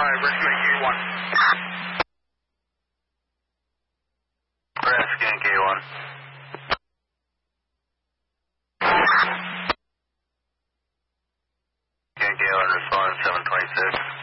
Richmond K1. Press scan K1. Scan K1 respond 726.